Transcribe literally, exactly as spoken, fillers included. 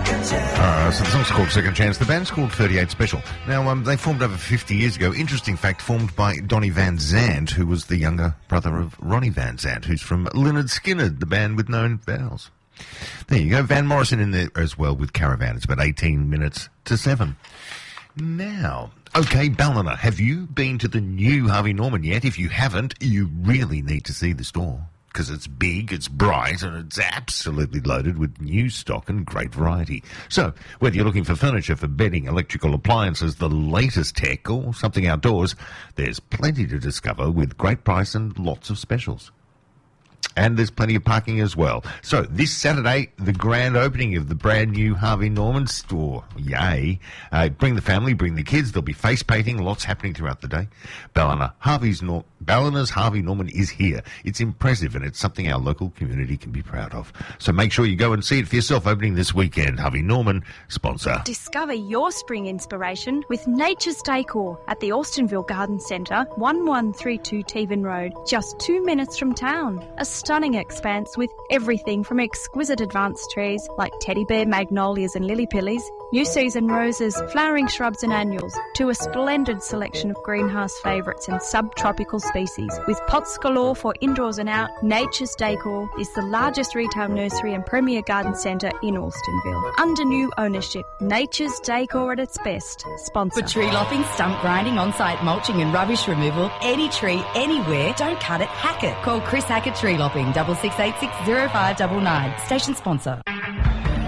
Uh, so the song's called Second Chance. The band's called thirty-eight Special. Now, um, they formed over fifty years ago. Interesting fact, formed by Donny Van Zandt, who was the younger brother of Ronnie Van Zandt, who's from Lynyrd Skynyrd, the band with known vowels. There you go. Van Morrison in there as well with Caravan. It's about eighteen minutes to seven. Now, okay, Ballina, have you been to the new Harvey Norman yet? If you haven't, you really need to see the store, because it's big, it's bright, and it's absolutely loaded with new stock and great variety. So, whether you're looking for furniture, for bedding, electrical appliances, the latest tech, or something outdoors, there's plenty to discover with great price and lots of specials. And there's plenty of parking as well. So, this Saturday, the grand opening of the brand new Harvey Norman store. Yay. Uh, bring the family, bring the kids. There'll be face painting, lots happening throughout the day. Ballina, Harvey's Nor- Ballina's Harvey Norman is here. It's impressive, and it's something our local community can be proud of. So make sure you go and see it for yourself, opening this weekend. Harvey Norman, sponsor. Discover your spring inspiration with Nature's Decor at the Austinville Garden Centre, eleven thirty-two Tevan Road, just two minutes from town. A stunning expanse with everything from exquisite advanced trees like teddy bear, magnolias and lily pillies, new season roses, flowering shrubs and annuals, to a splendid selection of greenhouse favourites and subtropical species. With pots galore for indoors and out, Nature's Decor is the largest retail nursery and premier garden centre in Austinville. Under new ownership, Nature's Decor at its best. Sponsor. For tree lopping, stump grinding, on-site mulching and rubbish removal, any tree, anywhere, don't cut it, hack it. Call Chris Hackett Tree Lopping, double six eight six zero five nine nine. Station sponsor.